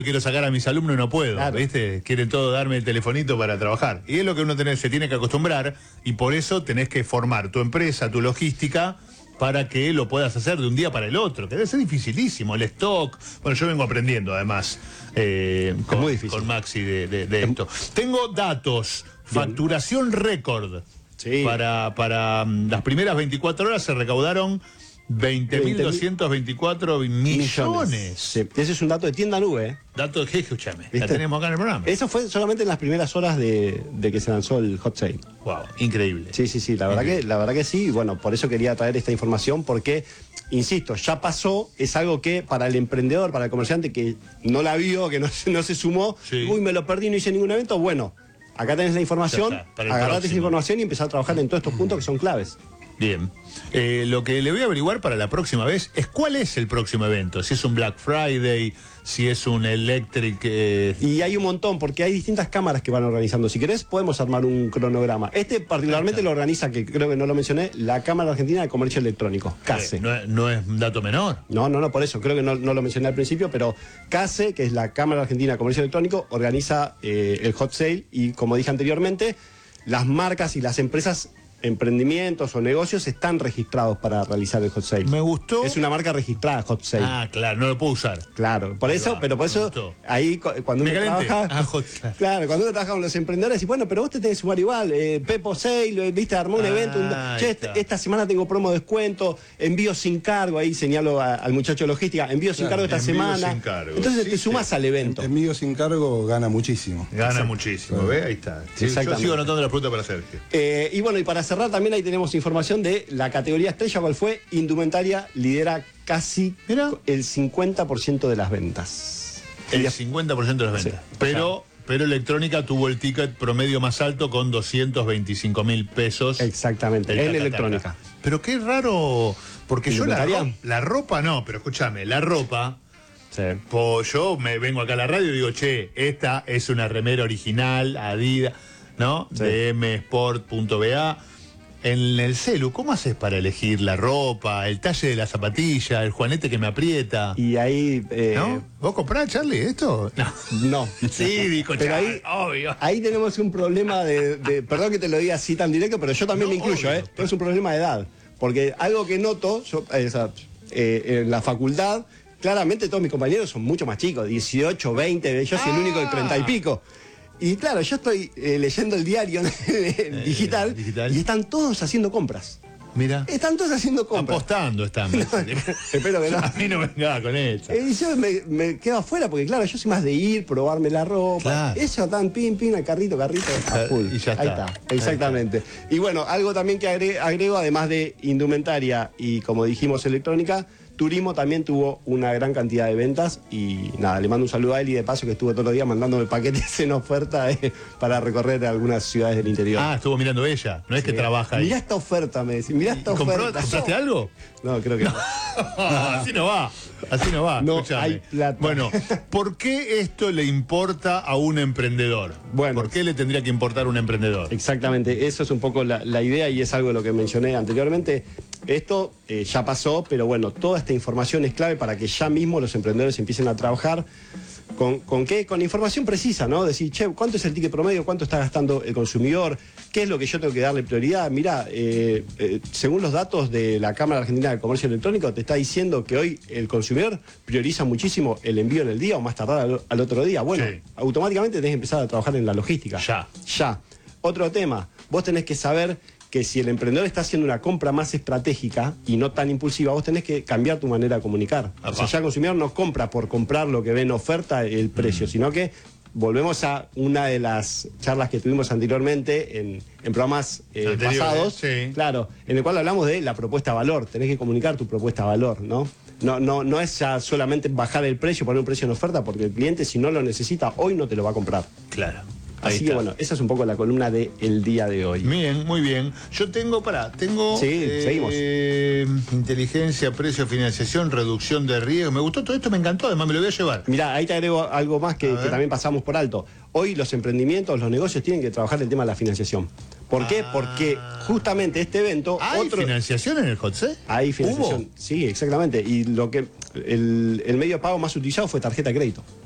quiero sacar a mis alumnos y no puedo, Claro. ¿viste? Quieren todo darme el telefonito para trabajar. Y es lo que uno se tiene que acostumbrar, y por eso tenés que formar tu empresa, tu logística, para que lo puedas hacer de un día para el otro, que debe ser dificilísimo, el stock. Bueno, yo vengo aprendiendo además muy difícil. con Maxi de esto. Tengo datos, facturación récord. Sí. Para las primeras 24 horas se recaudaron 20.224 millones. Sí. Ese es un dato de tienda nube, ¿eh? Dato que, escúchame, la ¿Viste? tenemos acá en el programa. Eso fue solamente en las primeras horas de que se lanzó el hot sale. Wow, increíble. Sí, la verdad que sí, y bueno, por eso quería traer esta información, porque, insisto, ya pasó, es algo que para el emprendedor, para el comerciante que no la vio, que no se sumó, Sí. uy, me lo perdí, no hice ningún evento, bueno, acá tenés la información, Ya está, para el agarrate esa próximo. información y empezar a trabajar en todos estos puntos que son claves. Bien. Lo que le voy a averiguar para la próxima vez es cuál es el próximo evento. Si es un Black Friday, si es un Electric... Y hay un montón, porque hay distintas cámaras que van organizando. Si querés, podemos armar un cronograma. Este particularmente lo organiza, que creo que no lo mencioné, la Cámara Argentina de Comercio Electrónico, CASE. no es un dato menor. No, por eso, creo que no lo mencioné al principio, pero CASE, que es la Cámara Argentina de Comercio Electrónico, organiza el hot sale y, como dije anteriormente, las marcas y las empresas, emprendimientos o negocios están registrados para realizar el hot sale. Me gustó. Es una marca registrada, hot sale. Ah, claro, no lo puedo usar. Claro, por eso, pero por me eso, gustó. ahí cuando Me uno calenté. trabaja, Claro. claro, cuando uno trabaja con los emprendedores, y bueno, pero vos te tenés que sumar igual, Pepo Sale, viste, armó un evento, ahí che, está. esta semana tengo promo de descuento, envío sin cargo, ahí señalo al muchacho de logística, envío sin cargo esta envío semana, sin cargo. entonces Sí, te sumas al evento. Envío sin cargo gana muchísimo. Gana muchísimo, ¿ves? Ahí está. Sí, yo Exactamente. sigo anotando la pregunta para Sergio. Y bueno, y para cerrar también ahí tenemos información de la categoría estrella, ¿cuál fue? Indumentaria lidera casi Mirá. el 50% de las ventas. El 50% de las ventas. Sí. Pero electrónica tuvo el ticket promedio más alto con 225.000 pesos. Exactamente, El en taca-taca. electrónica. Pero qué raro, porque yo ¿Indumentaria? la ropa no, pero escúchame, la ropa, Sí. yo me vengo acá a la radio y digo, che, esta es una remera original, Adidas, ¿no? Sí. De msport.ba. En el celu, ¿cómo haces para elegir la ropa, el talle de la zapatilla, el juanete que me aprieta? Y ahí... ¿No? ¿Vos comprás, Charlie, esto? No. No. Sí, dijo Pero Charlie, ahí, obvio. ahí tenemos un problema perdón que te lo diga así tan directo, pero yo también No, me incluyo, obvio. tenemos un problema de edad. Porque algo que noto, yo, en la facultad, claramente todos mis compañeros son mucho más chicos, 18, 20, yo soy el único de 30 y pico. Y claro, yo estoy leyendo el diario digital, digital. y están todos haciendo compras. Mira, Están todos haciendo compras. apostando están. Espero que no. A mí no me venga con eso. Y yo me quedo afuera porque, claro, yo soy más de ir, probarme la ropa. Claro. Eso tan pin, al carrito, a full. Y ya Ahí está. está, exactamente. Y bueno, algo también que agrego, además de indumentaria y, como dijimos, electrónica, turismo también tuvo una gran cantidad de ventas. Y nada, le mando un saludo a él y de paso que estuvo todos los días mandándome paquetes en oferta para recorrer algunas ciudades del interior. Ah, estuvo mirando ella, no es que trabaja ahí. Mirá esta oferta, me decís, mirá esta oferta. ¿Compraste algo? No, creo que no. Así no va, así no va. No escúchame. hay plata. Bueno, ¿por qué esto le importa a un emprendedor? Bueno. ¿Por qué le tendría que importar a un emprendedor? Exactamente, eso es un poco la idea y es algo de lo que mencioné anteriormente. Esto ya pasó, pero bueno, toda esta información es clave para que ya mismo los emprendedores empiecen a trabajar. ¿Con qué? Con información precisa, ¿no? Decir, che, ¿cuánto es el ticket promedio? ¿Cuánto está gastando el consumidor? ¿Qué es lo que yo tengo que darle prioridad? Mirá, según los datos de la Cámara Argentina de Comercio Electrónico, te está diciendo que hoy el consumidor prioriza muchísimo el envío en el día o más tardar al otro día. Bueno, Sí. automáticamente tenés que empezar a trabajar en la logística. Ya. Otro tema, vos tenés que saber que si el emprendedor está haciendo una compra más estratégica y no tan impulsiva, vos tenés que cambiar tu manera de comunicar. O sea, ya el consumidor no compra por comprar lo que ve en oferta, el precio, sino que volvemos a una de las charlas que tuvimos anteriormente en programas Anteriores, pasados, sí. claro, en el cual hablamos de la propuesta de valor. Tenés que comunicar tu propuesta de valor, ¿no? No es ya solamente bajar el precio, poner un precio en oferta, porque el cliente, si no lo necesita, hoy no te lo va a comprar. Claro. Ahí Así está. que bueno, esa es un poco la columna del día de hoy. Bien, muy bien. Yo tengo, Sí, seguimos. Inteligencia, precio, financiación, reducción de riesgo. Me gustó todo esto, me encantó, además me lo voy a llevar. Mirá, ahí te agrego algo más que A ver. también pasamos por alto. Hoy los emprendimientos, los negocios tienen que trabajar el tema de la financiación. ¿Por qué? Porque justamente este evento... ¿Hay financiación en el hot sale? Hay financiación. ¿Hubo? Sí, exactamente. Y lo que el medio de pago más utilizado fue tarjeta de crédito.